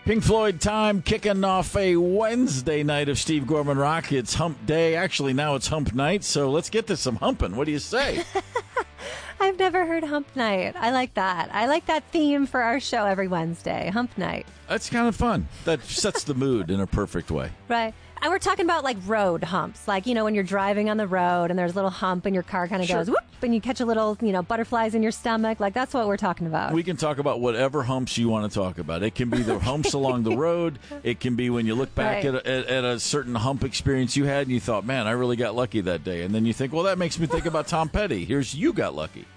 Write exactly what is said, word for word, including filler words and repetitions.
Pink Floyd time, kicking off a Wednesday night of Steve Gorman Rock. It's hump day. Actually, now it's hump night, so let's get to some humping. What do you say? I've never heard hump night. I like that. I like that theme for our show every Wednesday, hump night. That's kind of fun. That sets the mood in a perfect way. Right. And we're talking about like road humps, like, you know, when you're driving on the road and there's a little hump and your car kind of Sure. goes whoop and you catch a little, you know, butterflies in your stomach. Like, that's what we're talking about. We can talk about whatever humps you want to talk about. It can be the humps along the road. It can be when you look back Right. at, at, at a certain hump experience you had and you thought, man, I really got lucky that day. And then you think, well, that makes me think about Tom Petty. Here's You Got Lucky.